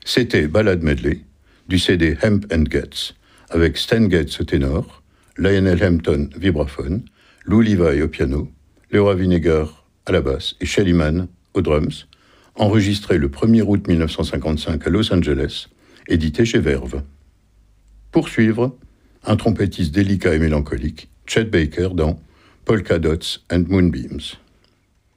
C'était Ballad Medley, du CD Hemp and Getz, avec Stan Getz au ténor, Lionel Hampton vibraphone, Lou Levi au piano, Laura Vinegar à la basse et Shelly Manne aux drums, enregistré le 1er août 1955 à Los Angeles, édité chez Verve. Pour suivre, un trompettiste délicat et mélancolique, Chet Baker dans Polka Dots and Moonbeams.